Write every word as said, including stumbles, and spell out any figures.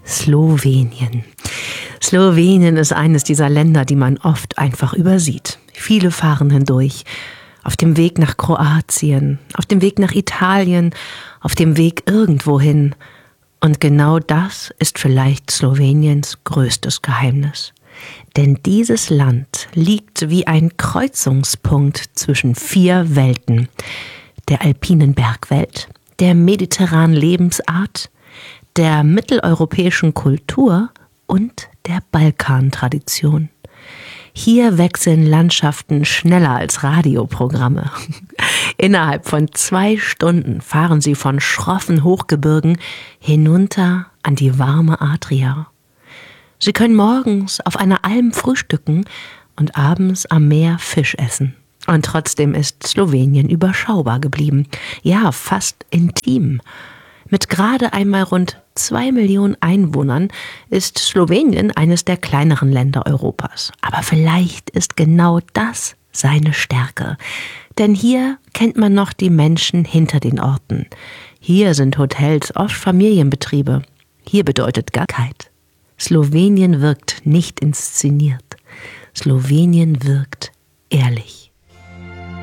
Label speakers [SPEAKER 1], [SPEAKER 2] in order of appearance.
[SPEAKER 1] Slowenien. Slowenien ist eines dieser Länder, die man oft einfach übersieht. Viele fahren hindurch. Auf dem Weg nach Kroatien, auf dem Weg nach Italien, auf dem Weg irgendwohin. Und genau das ist vielleicht Sloweniens größtes Geheimnis. Denn dieses Land liegt wie ein Kreuzungspunkt zwischen vier Welten. Der alpinen Bergwelt, der mediterranen Lebensart, der mitteleuropäischen Kultur und der Balkantradition. Hier wechseln Landschaften schneller als Radioprogramme. Innerhalb von zwei Stunden fahren sie von schroffen Hochgebirgen hinunter an die warme Adria. Sie können morgens auf einer Alm frühstücken und abends am Meer Fisch essen. Und trotzdem ist Slowenien überschaubar geblieben, ja fast intim. Mit gerade einmal rund zwei Millionen Einwohnern ist Slowenien eines der kleineren Länder Europas. Aber vielleicht ist genau das seine Stärke. Denn hier kennt man noch die Menschen hinter den Orten. Hier sind Hotels oft Familienbetriebe. Hier bedeutet Garkeit. Slowenien wirkt nicht inszeniert. Slowenien wirkt ehrlich.